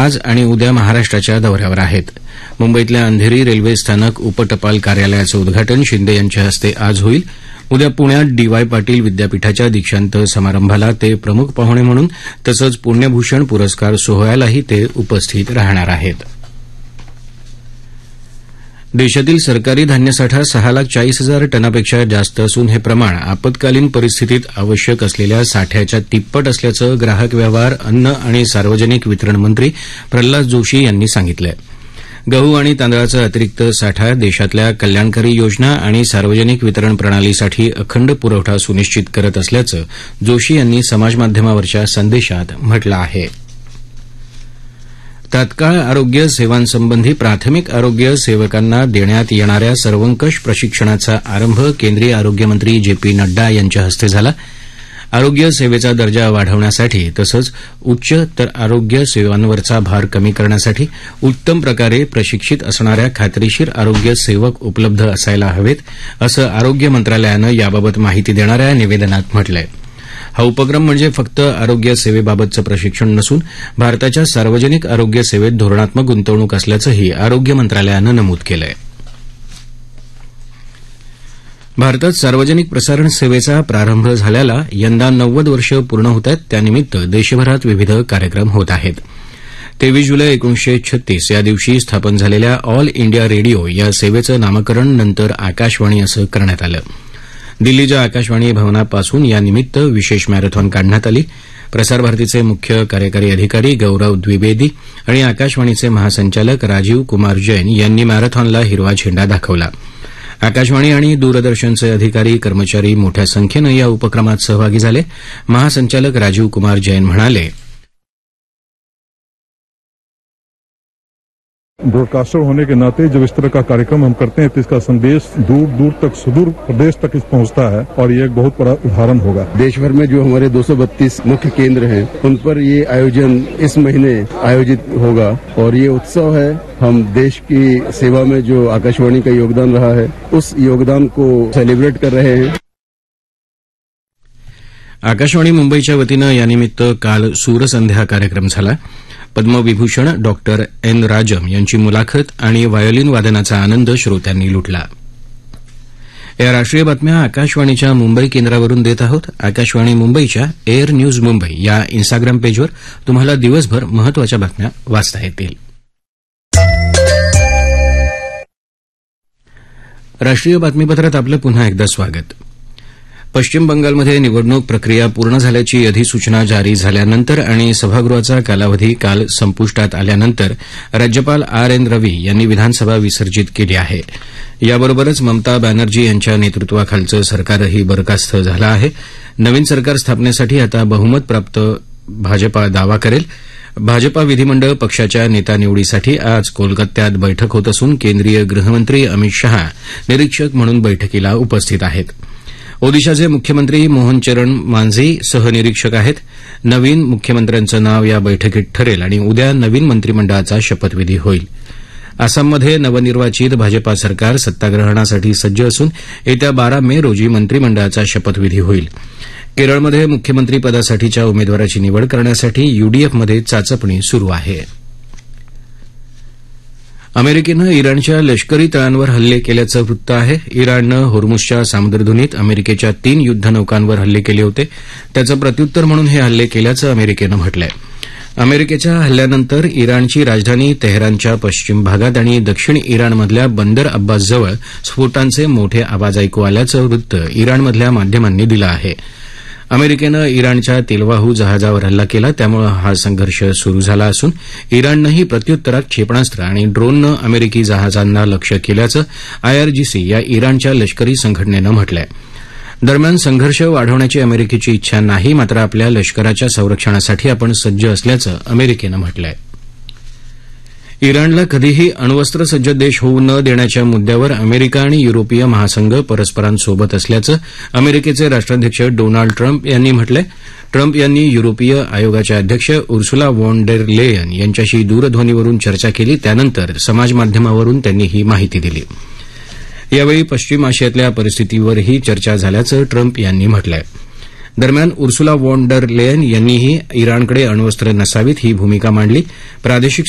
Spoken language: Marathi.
आज आणि उद्या महाराष्ट्राच्या दौऱ्यावर आहेत. मुंबईतल्या अंधेरी रेल्वे स्थानक उपटपाल कार्यालयाचं उद्घाटन शिंदे यांच्या हस्ते आज होईल. उद्या पुण्यात डी.वाय. पाटील विद्यापीठाच्या दीक्षांत समारंभाला ते प्रमुख पाहुणे म्हणून तसंच पुण्यभूषण पुरस्कार सोहळ्यालाही ते उपस्थित राहणार आहेत. देशातील सरकारी धान्यसाठा 6,40,000 टनापेक्षा जास्त असून हे प्रमाण आपत्कालीन परिस्थितीत आवश्यक असलेल्या साठ्याच्या तिप्पट असल्याचं ग्राहक व्यवहार, अन्न आणि सार्वजनिक वितरण मंत्री प्रल्हाद जोशी यांनी सांगितलं. गहू आणि तांदळाचा अतिरिक्त साठा देशातल्या कल्याणकारी योजना आणि सार्वजनिक वितरण प्रणालीसाठी अखंड पुरवठा सुनिश्चित करत असल्याचं जोशी यांनी समाजमाध्यमावरच्या संदेशात म्हटलं आहे. तात्काळ आरोग्य सेवांसंबंधी प्राथमिक आरोग्य सेवकांना देण्यात येणाऱ्या सर्वंकष प्रशिक्षणाचा आरंभ केंद्रीय आरोग्यमंत्री जे.पी. नड्डा यांच्या हस्ते झाला. आरोग्य सेवेचा दर्जा वाढवण्यासाठी तसंच उच्च तर आरोग्य सेवांवरचा भार कमी करण्यासाठी उत्तम प्रकारे प्रशिक्षित असणाऱ्या खात्रीशीर आरोग्य सेवक उपलब्ध असायला हवेत, असं आरोग्य मंत्रालयानं याबाबत माहिती देणाऱ्या निवेदनात म्हटलंय. हा उपक्रम म्हणजे फक्त आरोग्य सेवेबाबतचं प्रशिक्षण नसून भारताच्या सार्वजनिक आरोग्य सेवेत धोरणात्मक गुंतवणूक असल्याचंही आरोग्य मंत्रालयानं नमूद केलंय. भारतात सार्वजनिक प्रसारण सेवेचा प्रारंभ झाल्याला यंदा 90 वर्ष पूर्ण होत आहेत. त्यानिमित्त देशभरात विविध कार्यक्रम होत आहेत. 23 जुलै 1936 या दिवशी स्थापन झालेल्या ऑल इंडिया रेडिओ या सेवेचं नामकरण नंतर आकाशवाणी असं करण्यात आलं. दिल्लीच्या आकाशवाणी भवनापासून यानिमित्त विशेष मॅरेथॉन काढण्यात आली. प्रसारभारतीचे मुख्य कार्यकारी अधिकारी गौरव द्विवेदी आणि आकाशवाणीचे महासंचालक राजीव कुमार जैन यांनी मॅरेथॉनला हिरवा झेंडा दाखवला. आकाशवाणी आणि दूरदर्शनचे अधिकारी कर्मचारी मोठ्या संख्येनं या उपक्रमात सहभागी झाले. महासंचालक राजीव कुमार जैन म्हणाले, ब्रॉडकास्टर होने के नाते जब इस तरह का कार्यक्रम हम करते हैं तो इसका संदेश दूर दूर तक सुदूर प्रदेश तक पहुंचता है और ये एक बहुत बड़ा उदाहरण होगा. देश भर में जो हमारे 232 मुख्य केंद्र हैं उन पर ये आयोजन इस महीने आयोजित होगा और ये उत्सव है. हम देश की सेवा में जो आकाशवाणी का योगदान रहा है उस योगदान को सेलिब्रेट कर रहे हैं. आकाशवाणी मुंबईच्या वतीनं यानिमित्त काल सूरसंध्या कार्यक्रम झाला. पद्मविभूषण डॉक्टर एन राजम यांची मुलाखत आणि व्हायोलिन वादनाचा आनंद श्रोत्यांनी लुटला. या राष्ट्रीय बातम्या आकाशवाणीच्या मुंबई केंद्रावरून देत आहोत. आकाशवाणी मुंबईच्या एअर न्यूज मुंबई या इन्स्टाग्राम पेजवर तुम्हाला दिवसभर महत्वाच्या बातम्या वाचता येतील. राष्ट्रीय बातमीपत्रात आपलं पुन्हा एकदा स्वागत. पश्चिम बंगालमध्ये निवडणूक प्रक्रिया पूर्ण झाल्याची अधिसूचना जारी झाल्यानंतर आणि सभागृहाचा कालावधी काल संपुष्टात आल्यानंतर राज्यपाल आर एन रवी यांनी विधानसभा विसर्जित केली आहे. याबरोबरच ममता बॅनर्जी यांच्या नेतृत्वाखालचं सरकारही बरखास्त झालं आहे. नवीन सरकार स्थापनेसाठी आता बहुमत प्राप्त भाजपा दावा करेल. भाजपा विधिमंडळ पक्षाच्या नेता निवडीसाठी आज कोलकात्यात बैठक होत असून केंद्रीय गृहमंत्री अमित शहा निरीक्षक म्हणून बैठकीला उपस्थित आहेत. ओदिशाचे मुख्यमंत्री मोहन चरण मांझी सहनिरीक्षक आहेत. नवीन मुख्यमंत्र्यांचं नाव या बैठकीत ठरेल आणि उद्या नवीन मंत्रिमंडळाचा शपथविधी होईल. आसाममध्ये नवनिर्वाचित भाजपा सरकार सत्ताग्रहणासाठी सज्ज असून येत्या 12 मे रोजी मंत्रिमंडळाचा शपथविधी होईल. केरळमध्ये मुख्यमंत्रीपदासाठीच्या उमेदवाराची निवड करण्यासाठी यूडीएफमध्ये चाचपणी सुरू आहे. अमेरिकेनं इराणच्या लष्करी तळांवर हल्ले केल्याचं वृत्त आहे. इराणनं होर्मुझच्या सामुद्रधुनीत अमेरिकेच्या 3 युद्धनौकांवर हल्ले केले होते. त्याचं प्रत्युत्तर म्हणून हे हल्ले केल्याचं अमेरिकेनं म्हटलंय. अमेरिकेच्या हल्ल्यानंतर इराणची राजधानी तेहरानच्या पश्चिम भागात आणि दक्षिण इराणमधल्या बंदर अब्बासजवळ स्फोटांचे मोठे आवाज ऐकू आल्याचं वृत्त इराणमधल्या माध्यमांनी दिलं आहे. अमेरिकेनं इराणच्या तेलवाहू जहाजावर हल्ला केला त्यामुळे हा संघर्ष सुरू झाला असून इराणनंही प्रत्युत्तरात क्षेपणास्त्र आणि ड्रोननं अमेरिकी जहाजांना लक्ष्य केल्याचं आयआरजीसी या इराणच्या लष्करी संघटनेनं म्हटलंय. दरम्यान संघर्ष वाढवण्याची अमेरिकेची इच्छा नाही, मात्र आपल्या लष्कराच्या संरक्षणासाठी आपण सज्ज असल्याचं अमेरिकेनं म्हटलंय. इराणला कधीही अण्वस्त्र सज्ज देश होऊ न देण्याच्या मुद्द्यावर अमेरिका आणि युरोपीय महासंघ परस्परांसोबत असल्याचं अमेरिकेचे राष्ट्राध्यक्ष डोनाल्ड ट्रम्प यांनी म्हटलंय. ट्रम्प यांनी युरोपीय आयोगाच्या अध्यक्ष उर्सुला व्हॉन डेर लेयन यांच्याशी दूरध्वनीवरून चर्चा केली. त्यानंतर समाजमाध्यमावरून त्यांनी ही माहिती दिली. यावेळी पश्चिम आशियातल्या परिस्थितीवरही चर्चा झाल्याचं ट्रम्प यांनी म्हटलंय. दरम्यान उर्सुला वॉन डर लेयन यांनीही इराणकडे अण्वस्त्र नसावीत ही भूमिका मांडली प्रादेशिक